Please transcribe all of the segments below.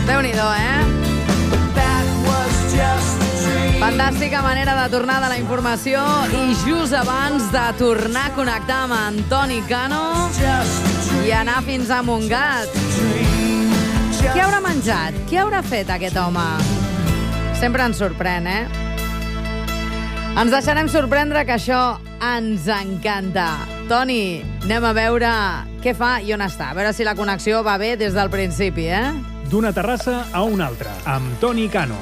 Déu-n'hi-do, Fantàstica manera de tornar de la informació i just abans de tornar a connectar amb Antoni Cano i anar fins a Montgat. Què haurà menjat? Què haurà fet aquest home? Sempre ens sorprèn, Ens deixarem sorprendre, que això ens encanta. Toni, anem a veure què fa i on està. A veure si la connexió va bé des del principi, D'una terrassa a una altra, amb Toni Cano.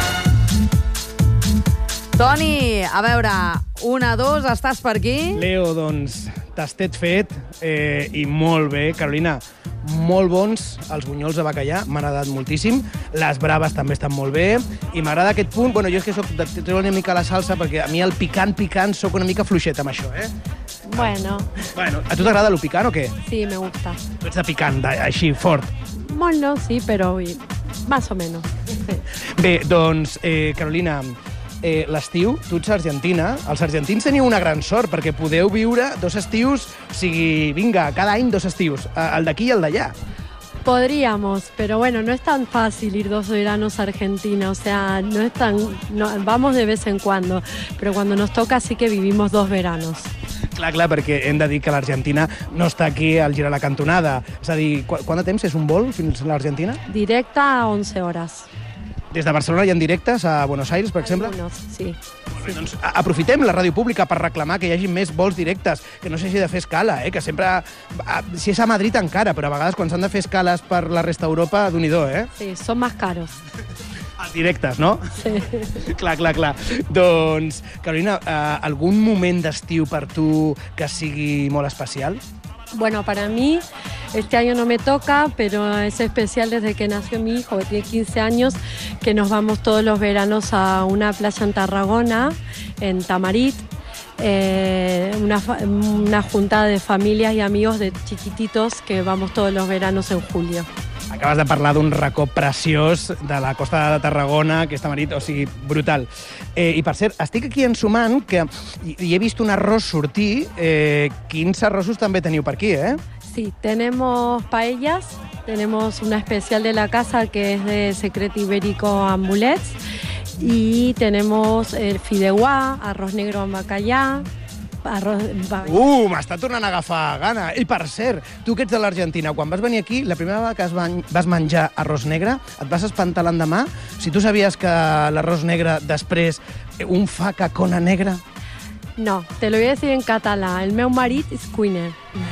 Toni, a veure, 1, 2, estàs per aquí? Leo, doncs, tastet fet i molt bé. Carolina, molt bons els bunyols de bacallà, m'han agradat moltíssim. Les braves també estan molt bé. I m'agrada aquest punt. Bueno, jo és que soc de treure una mica la salsa, perquè a mi el picant, soc una mica fluixet amb això, Bueno, a tu t'agrada el picant o què? sí, me gusta. Tu ets de picant, així, fort. Molt no, sí, pero más o menos. Sí. Bé, doncs, Carolina, l'estiu, tu ets argentina. Els argentins teniu una gran sort, perquè podeu viure 2 estius, o sigui, vinga, cada any 2 estius, el d'aquí i el d'allà. Podríamos, pero bueno, no es tan fácil ir 2 veranos a Argentina, o sea, no es tan... vamos de vez en cuando, pero cuando nos toca sí que vivimos 2 veranos. Clar, perquè hem de dir que l'Argentina no està aquí al girar la cantonada. És a dir, quant de temps és un vol fins a l'Argentina? Directa a 11 horas. Des de Barcelona hi ha directes a Buenos Aires, per exemple? Algunos, sí. Molt bé, doncs aprofitem la ràdio pública per reclamar que hi hagi més vols directes, que no s'hagi de fer escala, que sempre... Si és a Madrid encara, però a vegades quan s'han de fer escales per la resta d'Europa, d'un-i-do, Sí, son más caros. Els directes, no? Sí. Clar. Doncs, Carolina, algun moment d'estiu per tu que sigui molt especial? Bueno, para mí este año no me toca, pero es especial desde que nació mi hijo, que tiene 15 años, que nos vamos todos los veranos a una playa en Tarragona, en Tamarit, una juntada de familias y amigos de chiquititos que vamos todos los veranos en julio. Acabes de parlar d'un racó preciós de la costa de Tarragona, que és Tamarit, o sigui, brutal. I per cert, estic aquí ensumant que hi he vist un arròs sortir. Quins arrossos també teniu per aquí, Sí, tenemos paellas, tenemos una especial de la casa que es de Secret Ibérico Ambulets y tenemos el fideuà, arroz negro amb bacallà, m'està tornant a agafar gana. I per cert, tu que ets de l'Argentina, quan vas venir aquí, la primera vegada que vas menjar arròs negre, et vas espantar l'endemà? Si tu sabies que l'arròs negre després un fa cacona negra? No, te lo voy a decir en català. El meu marit és cuiner.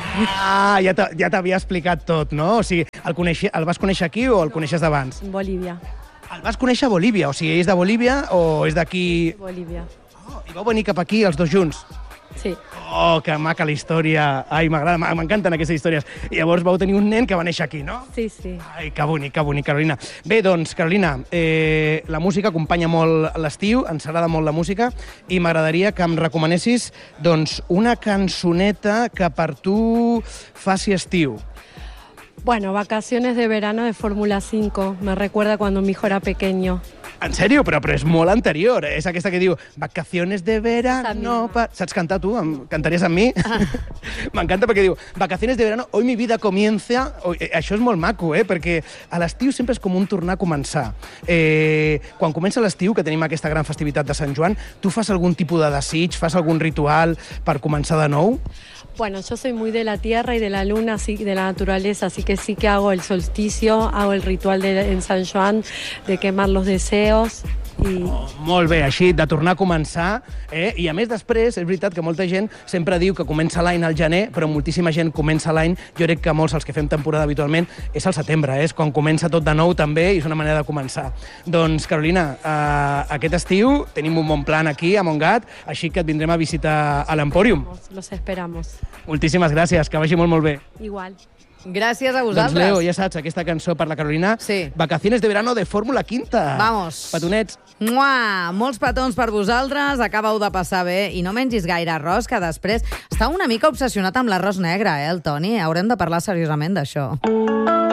Ja t'havia explicat tot, no? O sigui, el vas conèixer aquí o el coneixes d'abans? En Bolívia. El vas conèixer a Bolívia, o sigui, és de Bolívia o és d'aquí... Bolívia. I vau venir cap aquí els 2 junts? Sí. Oh, que maca la història. Ai, m'agrada, m'encanten aquestes històries. I llavors vau tenir un nen que va néixer aquí, no? Sí, sí. Ai, que bonic, Carolina. Bé, doncs, Carolina, la música acompanya molt l'estiu, ens agrada molt la música, i m'agradaria que em recomanessis, doncs, una cançoneta que per tu faci estiu. Bueno, Vacaciones de verano de Fórmula 5. Me recuerda cuando mi hijo era pequeño. En sèrio? Però és molt anterior. És aquesta que diu Vacaciones de verano... Saps cantar tu? Cantaries amb mi? M'encanta perquè diu Vacaciones de verano, hoy mi vida comienza... Això és molt maco, perquè a l'estiu sempre és com un tornar a començar. Quan comença l'estiu, que tenim aquesta gran festivitat de Sant Joan, tu fas algun tipus de desig, fas algun ritual per començar de nou? Bueno, yo soy muy de la tierra y de la luna, así, de la naturaleza, así que sí que hago el solsticio, hago el ritual en San Joan de quemar los deseos. Molt bé, així, de tornar a començar. I a més després, és veritat que molta gent sempre diu que comença l'any al gener, però moltíssima gent comença l'any, jo crec que molts els que fem temporada habitualment, és al setembre, és quan comença tot de nou també, i és una manera de començar. Doncs, Carolina, aquest estiu tenim un bon plan aquí, a Montgat, així que et vindrem a visitar a l'Empòrium. Los esperamos. Moltíssimes gràcies, que vagi molt, molt bé. Igual. Gràcies a vosaltres. Doncs, Leo, ja saps, aquesta cançó per la Carolina, sí. Vacaciones de verano de Fórmula Quinta. Vamos. Petonets. Mua! Molts petons per vosaltres, acabeu de passar bé i no mengis gaire arròs, que després està una mica obsessionat amb l'arròs negre, el Toni? Haurem de parlar seriosament d'això.